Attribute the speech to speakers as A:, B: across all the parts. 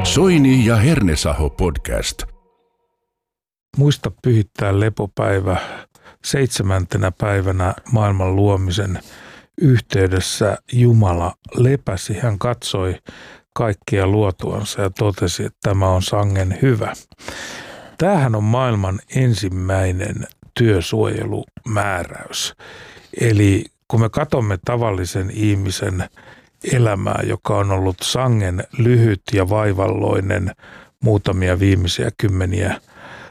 A: Soini ja Hernesaho podcast.
B: Muista pyhittää lepopäivä 7. päivänä maailman luomisen yhteydessä Jumala lepäsi. Hän katsoi kaikkia luotuansa ja totesi, että tämä on sangen hyvä. Tämähän on maailman ensimmäinen työsuojelumääräys. Eli kun me katsomme tavallisen ihmisen elämää, joka on ollut sangen lyhyt ja vaivalloinen muutamia viimeisiä kymmeniä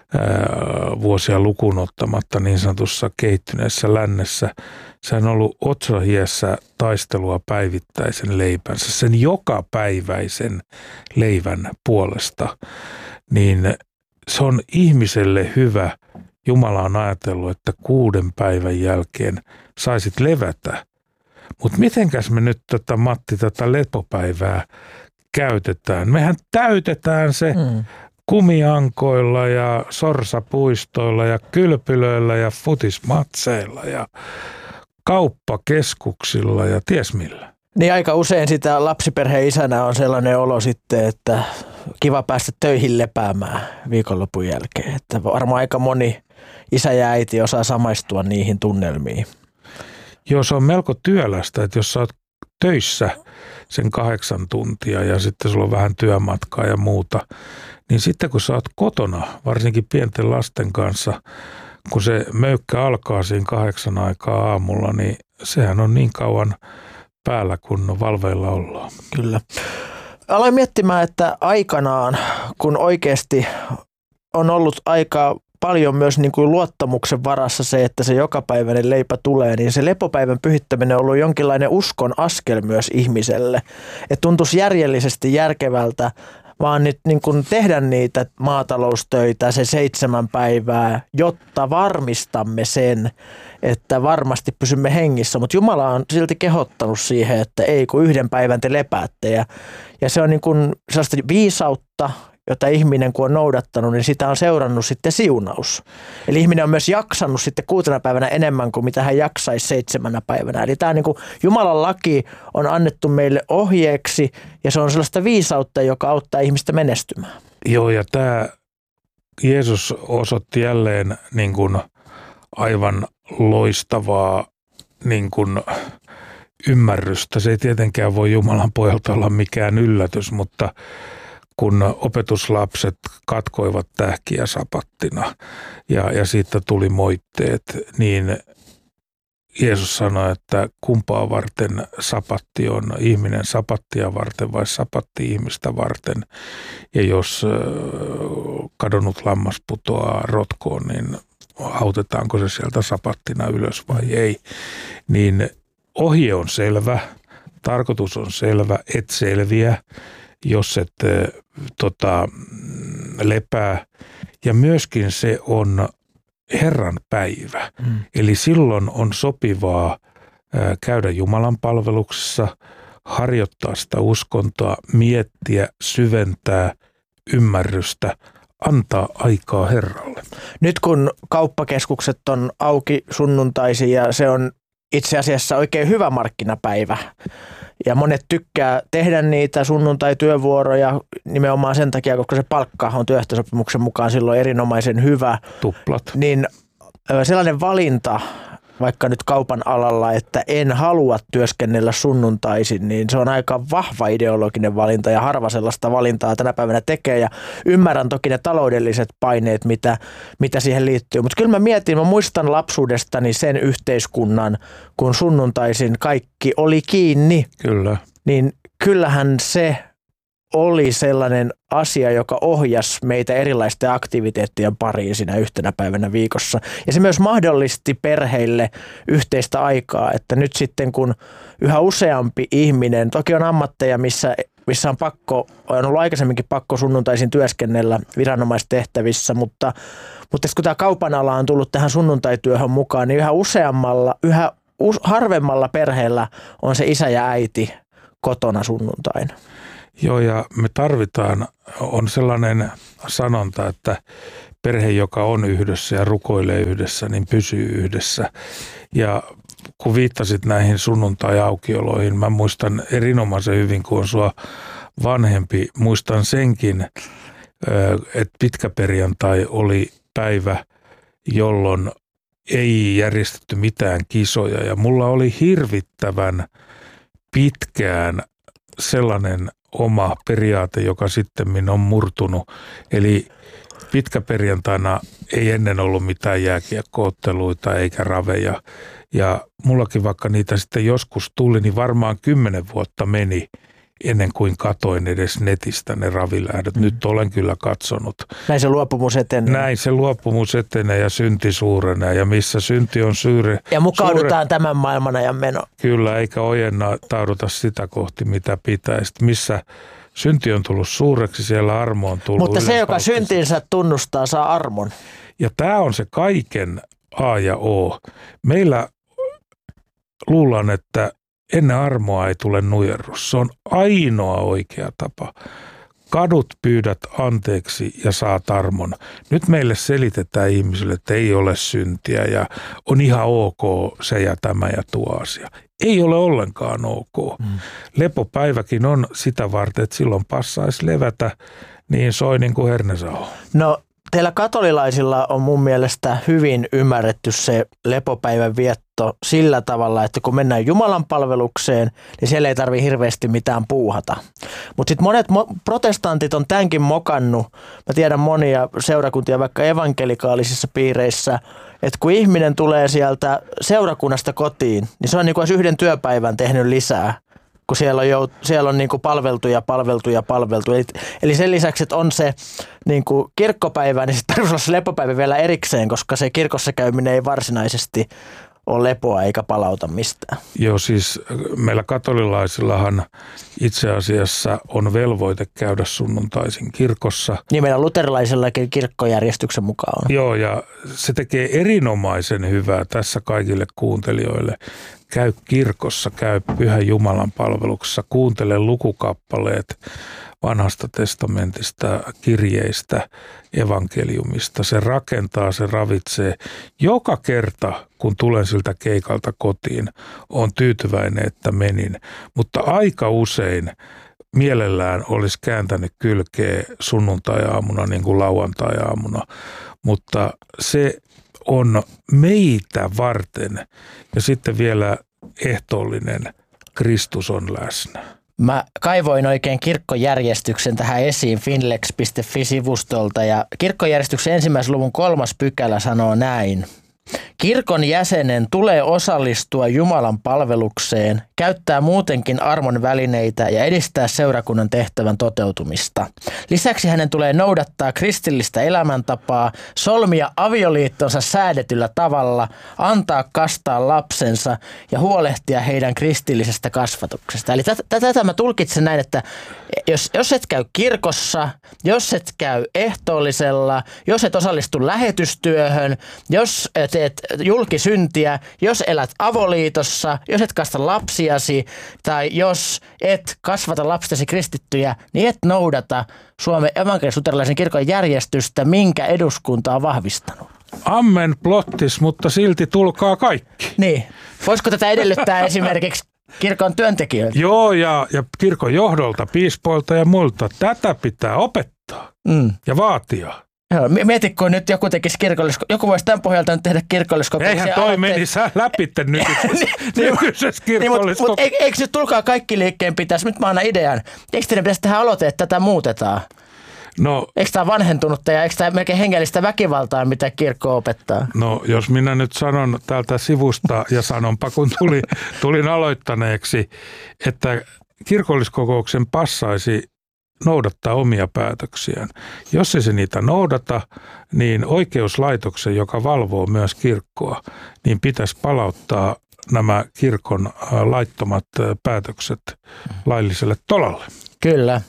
B: vuosia lukuun ottamatta niin sanotussa kehittyneessä lännessä. Se on ollut otsahiessä taistelua päivittäisen leipänsä, sen jokapäiväisen leivän puolesta. Niin se on ihmiselle hyvä. Jumala on ajatellut, että 6 päivän jälkeen saisit levätä. Mutta mitenkäs me nyt Matti tätä lepopäivää käytetään? Mehän täytetään se kumiankoilla ja sorsapuistoilla ja kylpylöillä ja futismatseilla ja kauppakeskuksilla ja ties millä.
C: Niin aika usein sitä lapsiperheen isänä on sellainen olo sitten, että kiva päästä töihin lepäämään viikonlopun jälkeen. Että varmaan aika moni isä ja äiti osaa samaistua niihin tunnelmiin.
B: Joo, se on melko työlästä, että jos sä oot töissä sen 8 tuntia ja sitten sulla on vähän työmatkaa ja muuta, niin sitten kun sä oot kotona, varsinkin pienten lasten kanssa, kun se möykkä alkaa siinä 8 aikaa aamulla, niin sehän on niin kauan päällä, kun valveilla ollaan.
C: Kyllä. Aloin miettimään, että aikanaan, kun oikeasti on ollut aika paljon myös niin kuin luottamuksen varassa se, että se jokapäiväinen leipä tulee, niin se lepopäivän pyhittäminen on ollut jonkinlainen uskon askel myös ihmiselle. Että tuntuisi järjellisesti järkevältä vaan nyt niin kuin tehdä niitä maataloustöitä se 7 päivää, jotta varmistamme sen, että varmasti pysymme hengissä. Mutta Jumala on silti kehottanut siihen, että ei kun 1 päivän te lepäätte. Ja se on niin kuin sellaista viisautta, jota ihminen kun on noudattanut, niin sitä on seurannut sitten siunaus. Eli ihminen on myös jaksanut sitten 6 päivänä enemmän kuin mitä hän jaksaisi 7 päivänä. Eli tämä niin kuin Jumalan laki on annettu meille ohjeeksi ja se on sellaista viisautta, joka auttaa ihmistä menestymään.
B: Joo, ja tämä Jeesus osoitti jälleen niin kuin aivan loistavaa niin kuin ymmärrystä. Se ei tietenkään voi Jumalan pojalta olla mikään yllätys, mutta kun opetuslapset katkoivat tähkiä sapattina ja siitä tuli moitteet, niin Jeesus sanoi, että kumpaa varten sapatti on, ihminen sapattia varten vai sapatti ihmistä varten. Ja jos kadonnut lammas putoaa rotkoon, niin autetaanko se sieltä sapattina ylös vai ei. Niin ohje on selvä, tarkoitus on selvä, et selviä, jos et lepää. Ja myöskin se on Herran päivä. Eli silloin on sopivaa käydä Jumalan palveluksessa, harjoittaa sitä uskontoa, miettiä, syventää ymmärrystä, antaa aikaa Herralle.
C: Nyt kun kauppakeskukset on auki sunnuntaisin ja se on itse asiassa oikein hyvä markkinapäivä. Ja monet tykkää tehdä niitä sunnuntai-työvuoroja nimenomaan sen takia, koska se palkka on työehtosopimuksen mukaan silloin erinomaisen hyvä.
B: Tuplat.
C: Niin sellainen valinta, vaikka nyt kaupan alalla, että en halua työskennellä sunnuntaisin, niin se on aika vahva ideologinen valinta ja harva sellaista valintaa tänä päivänä tekee. Ja ymmärrän toki ne taloudelliset paineet, mitä siihen liittyy. Mutta kyllä mä muistan lapsuudestani sen yhteiskunnan, kun sunnuntaisin kaikki oli kiinni.
B: Kyllä.
C: Niin kyllähän se oli sellainen asia, joka ohjasi meitä erilaisten aktiviteettien pariin siinä yhtenä päivänä viikossa. Ja se myös mahdollisti perheille yhteistä aikaa, että nyt sitten kun yhä useampi ihminen, toki on ammatteja, missä on ollut aikaisemminkin pakko sunnuntaisin työskennellä viranomaistehtävissä, mutta kun tämä kaupan ala on tullut tähän sunnuntaityöhön mukaan, niin yhä harvemmalla perheellä on se isä ja äiti kotona sunnuntaina.
B: Joo, ja me on sellainen sanonta, että perhe, joka on yhdessä ja rukoilee yhdessä, niin pysyy yhdessä. Ja kun viittasit näihin sunnuntai-aukioloihin, mä muistan erinomaisen hyvin, kun on sua vanhempi. Muistan senkin, että pitkäperjantai oli päivä, jolloin ei järjestetty mitään kisoja ja mulla oli hirvittävän pitkään sellainen oma periaate, joka sitten on murtunut. Eli pitkäperjantaina ei ennen ollut mitään jääkiekko-otteluita eikä raveja. Ja mullakin vaikka niitä sitten joskus tuli, niin varmaan 10 vuotta meni ennen kuin katoin edes netistä ne ravilähdöt. Nyt olen kyllä katsonut.
C: Näin se luopumus etenee.
B: Näin se luopumus etenee ja synti suurenee ja missä synti on syyre.
C: Ja mukaudutaan tämän maailmanajan meno.
B: Kyllä, eikä ojennauduta sitä kohti, mitä pitäisi. Missä synti on tullut suureksi, siellä armo on tullut.
C: Mutta se, joka syntinsä tunnustaa, saa armon.
B: Ja tämä on se kaiken A ja O. Meillä luullaan, että ennen armoa ei tule nujerrus. Se on ainoa oikea tapa. Kadut, pyydät anteeksi ja saat armon. Nyt meille selitetään ihmisille, että ei ole syntiä ja on ihan ok se ja tämä ja tuo asia. Ei ole ollenkaan ok. Lepopäiväkin on sitä varten, että silloin passaisi levätä niin Soinin kuin Hernesaho.
C: No teillä katolilaisilla on mun mielestä hyvin ymmärretty se lepopäivän vietto sillä tavalla, että kun mennään Jumalan palvelukseen, niin siellä ei tarvitse hirveästi mitään puuhata. Mutta sitten monet protestantit on tämänkin mokannut. Mä tiedän monia seurakuntia vaikka evankelikaalisissa piireissä, että kun ihminen tulee sieltä seurakunnasta kotiin, niin se on niin kuin olisi yhden työpäivän tehnyt lisää, kun siellä on niin kuin palveltu. Eli sen lisäksi, että on se niin kuin kirkkopäivä, niin sitten tarvitsisi olla se lepopäivä vielä erikseen, koska se kirkossa käyminen ei varsinaisesti ole lepoa eikä palauta mistään.
B: Joo, siis meillä katolilaisillahan itse asiassa on velvoite käydä sunnuntaisin kirkossa.
C: Niin meillä luterilaisillakin kirkkojärjestyksen mukaan on.
B: Joo, ja se tekee erinomaisen hyvää tässä kaikille kuuntelijoille. Käy kirkossa, käy Pyhän Jumalan palveluksessa, kuuntele lukukappaleet Vanhasta testamentista, kirjeistä, evankeliumista. Se rakentaa, se ravitsee. Joka kerta, kun tulen siltä keikalta kotiin, on tyytyväinen, että menin. Mutta aika usein mielellään olisi kääntänyt kylkeä sunnuntai-aamuna niin kuin lauantai-aamuna. Mutta se on meitä varten ja sitten vielä ehtoollinen Kristus on läsnä.
C: Mä kaivoin oikein kirkkojärjestyksen tähän esiin finlex.fi-sivustolta ja kirkkojärjestyksen 1. luvun 3. pykälä sanoo näin. Kirkon jäsenen tulee osallistua Jumalan palvelukseen, käyttää muutenkin armon välineitä ja edistää seurakunnan tehtävän toteutumista. Lisäksi hänen tulee noudattaa kristillistä elämäntapaa, solmia avioliittonsa säädetyllä tavalla, antaa kastaa lapsensa ja huolehtia heidän kristillisestä kasvatuksesta. Eli tätä mä tulkitsen näin, että jos et käy kirkossa, jos et käy ehtoollisella, jos et osallistu lähetystyöhön, jos teet julkisyntiä, jos elät avoliitossa, jos et kasta lapsiasi tai jos et kasvata lapsitasi kristittyjä, niin et noudata Suomen evankelis-luterilaisen kirkon järjestystä, minkä eduskunta on vahvistanut.
B: Amen plottis, mutta silti tulkaa kaikki.
C: Niin. Voisiko tätä edellyttää esimerkiksi kirkon työntekijöiltä?
B: Joo, ja kirkon johdolta, piispoilta ja muilta. Tätä pitää opettaa ja vaatia.
C: Joo, mieti, kun nyt joku tekisi joku voisi tämän pohjalta nyt tehdä kirkolliskokouksia.
B: Eihän toi menisi läpi nykyisessä kirkolliskokouksia.
C: Mutta eikö nyt tulkaa kaikki liikkeen pitäisi, nyt mä annan idean, eikö teidän pitäisi tehdä aloite, että tätä muutetaan? No, eikö tämä vanhentunutta ja eikö tämä melkein hengellistä väkivaltaa, mitä kirkko opettaa?
B: No, jos minä nyt sanon täältä sivusta ja sanonpa, kun tulin aloittaneeksi, että kirkolliskokouksen passaisi noudattaa omia päätöksiään. Jos ei se niitä noudata, niin oikeuslaitoksen, joka valvoo myös kirkkoa, niin pitäisi palauttaa nämä kirkon laittomat päätökset lailliselle tolalle.
C: Kyllä.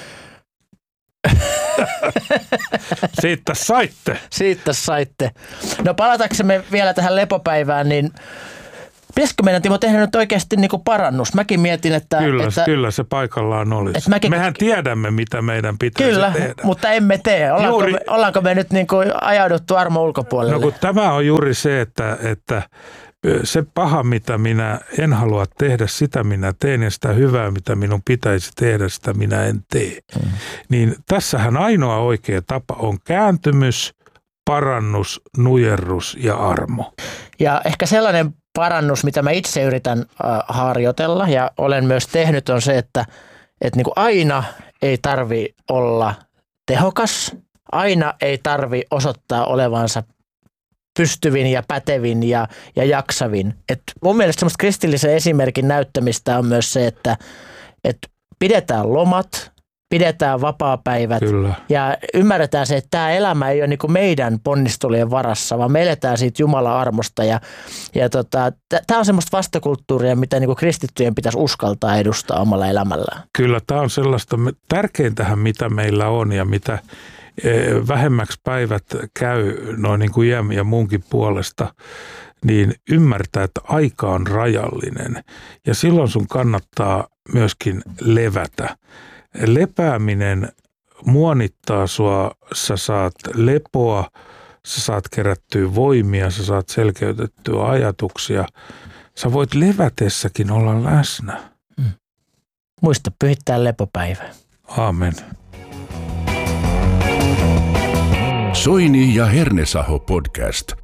C: Siitä saitte. No palataksemme vielä tähän lepopäivään, niin pitäisikö meidän, Timo, tehdä nyt oikeasti niin kuin parannus? Mäkin mietin, että...
B: Kyllä se paikallaan olisi. Mehän tiedämme, mitä meidän pitäisi tehdä.
C: Kyllä, mutta emme tee. Ollaanko me nyt niin kuin ajauduttu armon ulkopuolelle?
B: No kun tämä on juuri se, että se paha, mitä minä en halua tehdä, sitä minä teen ja sitä hyvää, mitä minun pitäisi tehdä, sitä minä en tee. Niin tässähän ainoa oikea tapa on kääntymys, parannus, nujerrus ja armo.
C: Ja ehkä sellainen parannus, mitä mä itse yritän harjoitella ja olen myös tehnyt, on se, että niin kuin aina ei tarvi olla tehokas, aina ei tarvi osoittaa olevansa pystyvin ja pätevin ja jaksavin. Et mun mielestä semmoista kristillisen esimerkin näyttämistä on myös se, että pidetään lomat, pidetään vapaapäivät.
B: Kyllä.
C: Ja ymmärretään se, että tämä elämä ei ole niin kuin meidän ponnistelujen varassa, vaan me eletään siitä Jumalan armosta. Tämä on semmoista vastakulttuuria, mitä niin kuin kristittyjen pitäisi uskaltaa edustaa omalla elämällään.
B: Kyllä, tämä on sellaista tärkeintähän, mitä meillä on ja mitä vähemmäksi päivät käy noin niin kuin iän ja muunkin puolesta, niin ymmärtää, että aika on rajallinen ja silloin sun kannattaa myöskin levätä. Lepääminen muonittaa sua, sä saat lepoa, sä saat kerättyä voimia, sä saat selkeytettyä ajatuksia. Sä voit levätessäkin olla läsnä.
C: Muista pyhittää lepopäivä.
B: Aamen.
A: Soini ja Hernesaho podcast.